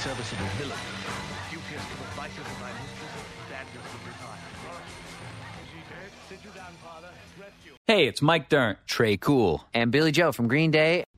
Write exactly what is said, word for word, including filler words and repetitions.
serviceable villain. Duteous to the vices of thy mistress, standards of retire. Is he dead? Sit you down, father. Rest you. Hey, it's Mike Dirnt, Trey Cool, and Billy Joe from Green Day.